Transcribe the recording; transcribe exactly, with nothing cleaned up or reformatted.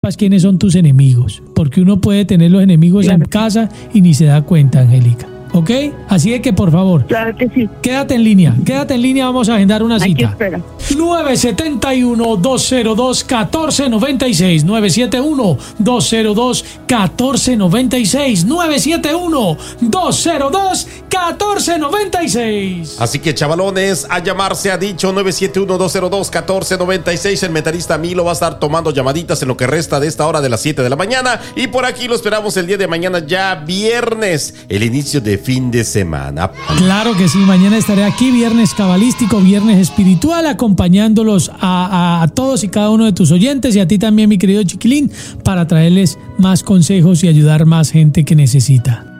sepas quiénes son tus enemigos, porque uno puede tener los enemigos claro. en casa y ni se da cuenta, Angélica. ¿Ok? Así es que, por favor, claro que sí. Quédate en línea, quédate en línea, vamos a agendar una Hay cita. que esperar. nueve siete uno, dos cero dos, uno cuatro nueve seis, nueve siete uno, dos cero dos, uno cuatro nueve seis, nueve siete uno, dos cero dos, uno cuatro nueve seis. Así que, chavalones, a llamar se ha dicho nueve siete uno, dos cero dos, uno cuatro nueve seis. El metalista Milo va a estar tomando llamaditas en lo que resta de esta hora de las siete de la mañana. Y por aquí lo esperamos el día de mañana, ya viernes, el inicio de fin de semana. Claro que sí, mañana estaré aquí, viernes cabalístico, viernes espiritual, acompañándolos a, a, a todos y cada uno de tus oyentes y a ti también, mi querido chiquilín, para traerles más consejos y ayudar más gente que necesita.